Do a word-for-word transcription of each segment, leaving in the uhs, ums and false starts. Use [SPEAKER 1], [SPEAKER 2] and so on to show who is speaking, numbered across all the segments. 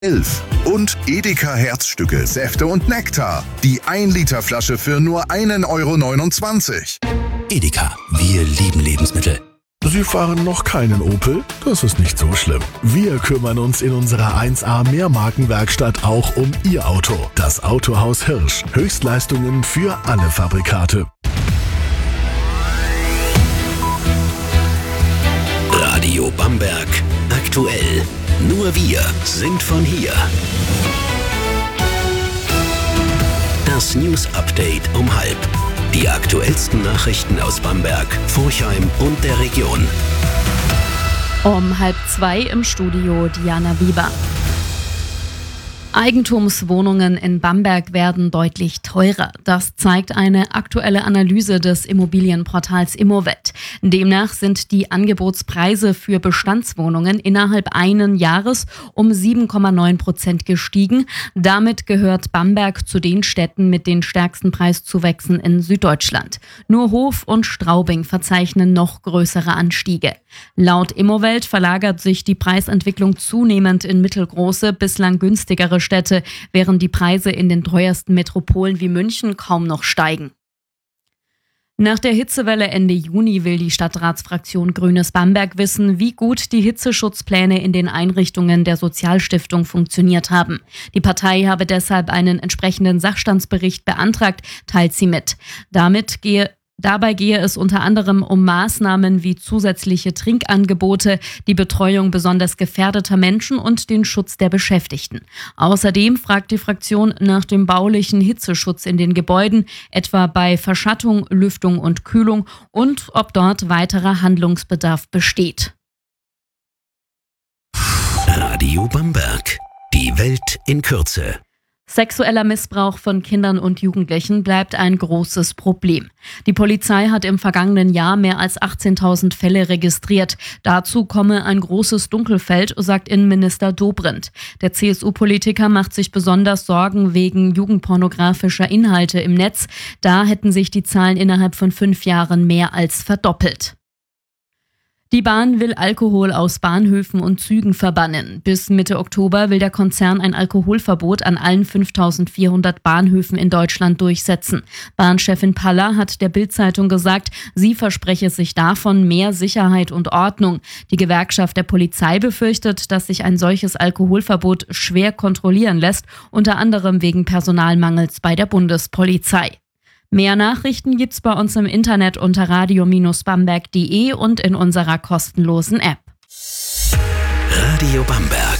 [SPEAKER 1] elf. Und Edeka Herzstücke, Säfte und Nektar. Die ein Liter Flasche für nur einen Euro neunundzwanzig.
[SPEAKER 2] Edeka, wir lieben Lebensmittel.
[SPEAKER 3] Sie fahren noch keinen Opel? Das ist nicht so schlimm. Wir kümmern uns in unserer eins A Mehrmarkenwerkstatt auch um Ihr Auto. Das Autohaus Hirsch. Höchstleistungen für alle Fabrikate.
[SPEAKER 2] Radio Bamberg aktuell. Nur wir sind von hier. Das News Update um halb. Die aktuellsten Nachrichten aus Bamberg, Forchheim und der Region.
[SPEAKER 4] Um halb zwei im Studio Diana Bieber. Eigentumswohnungen in Bamberg werden deutlich teurer. Das zeigt eine aktuelle Analyse des Immobilienportals Immowelt. Demnach sind die Angebotspreise für Bestandswohnungen innerhalb einen Jahres um sieben Komma neun Prozent gestiegen. Damit gehört Bamberg zu den Städten mit den stärksten Preiszuwächsen in Süddeutschland. Nur Hof und Straubing verzeichnen noch größere Anstiege. Laut Immowelt verlagert sich die Preisentwicklung zunehmend in mittelgroße, bislang günstigere Städte, während die Preise in den teuersten Metropolen wie München kaum noch steigen. Nach der Hitzewelle Ende Juni will die Stadtratsfraktion Grünes Bamberg wissen, wie gut die Hitzeschutzpläne in den Einrichtungen der Sozialstiftung funktioniert haben. Die Partei habe deshalb einen entsprechenden Sachstandsbericht beantragt, teilt sie mit. Damit gehe Dabei gehe es unter anderem um Maßnahmen wie zusätzliche Trinkangebote, die Betreuung besonders gefährdeter Menschen und den Schutz der Beschäftigten. Außerdem fragt die Fraktion nach dem baulichen Hitzeschutz in den Gebäuden, etwa bei Verschattung, Lüftung und Kühlung, und ob dort weiterer Handlungsbedarf besteht.
[SPEAKER 2] Radio Bamberg. Die Welt in Kürze.
[SPEAKER 4] Sexueller Missbrauch von Kindern und Jugendlichen bleibt ein großes Problem. Die Polizei hat im vergangenen Jahr mehr als achtzehntausend Fälle registriert. Dazu komme ein großes Dunkelfeld, sagt Innenminister Dobrindt. Der C S U-Politiker macht sich besonders Sorgen wegen jugendpornografischer Inhalte im Netz. Da hätten sich die Zahlen innerhalb von fünf Jahren mehr als verdoppelt. Die Bahn will Alkohol aus Bahnhöfen und Zügen verbannen. Bis Mitte Oktober will der Konzern ein Alkoholverbot an allen fünftausendvierhundert Bahnhöfen in Deutschland durchsetzen. Bahnchefin Paller hat der Bild-Zeitung gesagt, sie verspreche sich davon mehr Sicherheit und Ordnung. Die Gewerkschaft der Polizei befürchtet, dass sich ein solches Alkoholverbot schwer kontrollieren lässt, unter anderem wegen Personalmangels bei der Bundespolizei. Mehr Nachrichten gibt's bei uns im Internet unter radio Bindestrich bamberg punkt de und in unserer kostenlosen App.
[SPEAKER 2] Radio Bamberg.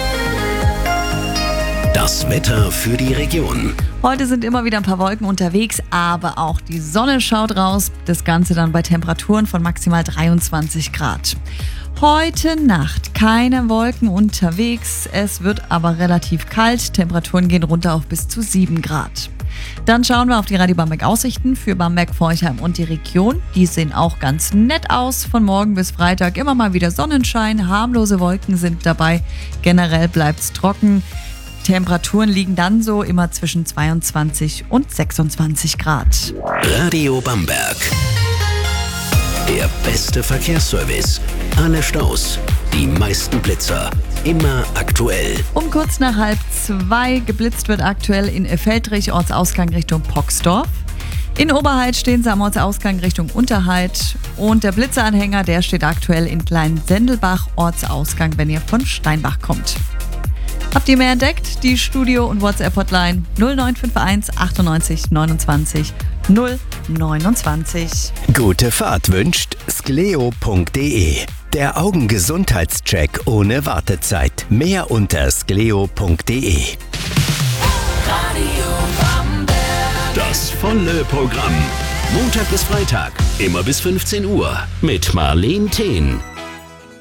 [SPEAKER 2] Das Wetter für die Region.
[SPEAKER 5] Heute sind immer wieder ein paar Wolken unterwegs, aber auch die Sonne schaut raus. Das Ganze dann bei Temperaturen von maximal dreiundzwanzig Grad. Heute Nacht keine Wolken unterwegs, es wird aber relativ kalt. Temperaturen gehen runter auf bis zu sieben Grad. Dann schauen wir auf die Radio Bamberg Aussichten für Bamberg, Forchheim und die Region. Die sehen auch ganz nett aus. Von morgen bis Freitag immer mal wieder Sonnenschein, harmlose Wolken sind dabei. Generell bleibt es trocken. Temperaturen liegen dann so immer zwischen zweiundzwanzig und sechsundzwanzig Grad.
[SPEAKER 2] Radio Bamberg. Der beste Verkehrsservice. Alle Staus, die meisten Blitzer. Immer aktuell.
[SPEAKER 5] Um kurz nach halb zwei geblitzt wird aktuell in Feldrich, Ortsausgang Richtung Poxdorf. In Oberheid stehen sie am Ortsausgang Richtung Unterheid. Und der Blitzeranhänger, der steht aktuell in Kleinsendelbach, Ortsausgang, wenn ihr von Steinbach kommt. Habt ihr mehr entdeckt? Die Studio- und WhatsApp-Hotline null neun fünf eins achtundneunzig neunundzwanzig null neunundzwanzig.
[SPEAKER 2] Gute Fahrt wünscht skleo punkt de. Der Augengesundheitscheck ohne Wartezeit. Mehr unter skleo punkt de. Radio Bamberg. Das volle Programm. Montag bis Freitag. Immer bis fünfzehn Uhr. Mit Marleen Thehn.